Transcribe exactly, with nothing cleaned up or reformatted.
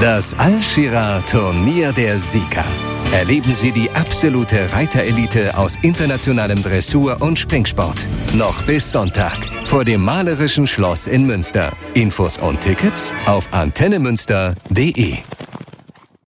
Das Al-Shira Turnier der Sieger. Erleben Sie die absolute Reiterelite aus internationalem Dressur- und Springsport. Noch bis Sonntag vor dem malerischen Schloss in Münster. Infos und Tickets auf antennemünster punkt de.